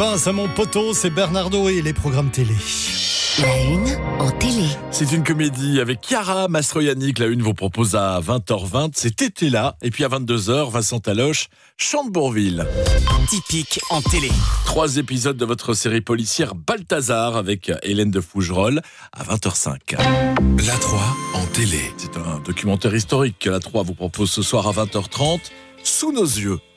1, c'est mon poteau, c'est Bernardo et les programmes télé. La une en télé. C'est une comédie avec Chiara Mastroianni que la une vous propose à 20h20. C'est été-là. Et puis à 22h, Vincent Taloche chante Bourvil. Typique en télé. 3 épisodes de votre série policière Balthazar avec Hélène de Fougerolles à 20h05. La 3 en télé. C'est un documentaire historique que la 3 vous propose ce soir à 20h30. Sous nos yeux.